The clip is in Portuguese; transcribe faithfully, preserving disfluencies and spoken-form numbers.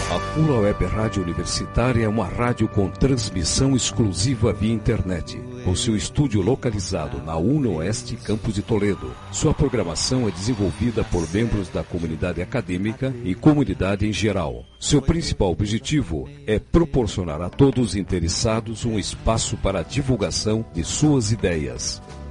A Pula Web Rádio Universitária é uma rádio com transmissão exclusiva via internet. Com seu estúdio localizado na UniOeste, campus de Toledo. Sua programação é desenvolvida por membros da comunidade acadêmica e comunidade em geral. Seu principal objetivo é proporcionar a todos os interessados um espaço para a divulgação de suas ideias.